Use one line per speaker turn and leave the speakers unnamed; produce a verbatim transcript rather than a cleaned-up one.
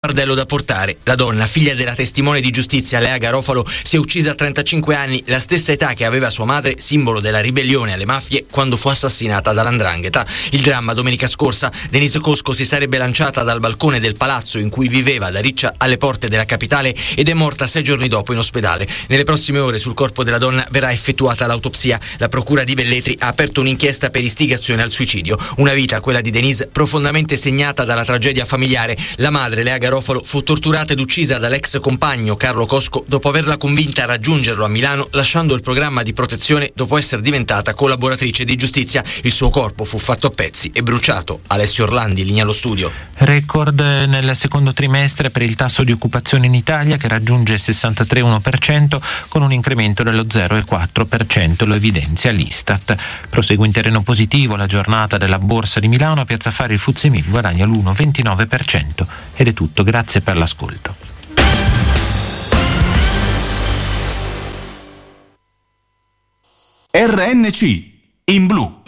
fardello da portare. La donna, figlia della testimone di giustizia Lea Garofalo, si è uccisa a trentacinque anni, la stessa età che aveva sua madre, simbolo della ribellione alle mafie, quando fu assassinata dalla 'ndrangheta. Il dramma: domenica scorsa Denise Cosco si sarebbe lanciata dal balcone del palazzo in cui viveva da riccia alle porte della capitale ed è morta sei giorni dopo in ospedale. Nelle prossime ore sul corpo della donna verrà effettuata l'autopsia. La procura di Velletri ha aperto un'inchiesta per istigazione al suicidio. Una vita, quella di Denise, profondamente segnata dalla tragedia familiare. La madre, Lea Garofalo, fu torturata ed uccisa dall'ex compagno Carlo Cosco dopo averla convinta a raggiungerlo a Milano, lasciando il programma di protezione dopo essere diventata collaboratrice di giustizia. Il suo corpo fu fatto a pezzi e bruciato. Alessio Orlandi, linea allo studio.
Record nel secondo trimestre per il tasso di occupazione in Italia, che raggiunge il sessantatré virgola uno per cento con un incremento dello zero virgola quattro per cento, lo evidenzia l'Istat. Prosegue in terreno positivo la giornata della Borsa di Milano. A Piazza Affari il F T S E Mib guadagna l'uno virgola ventinove per cento. Ed è tutto, grazie per l'ascolto.
R N C in blu.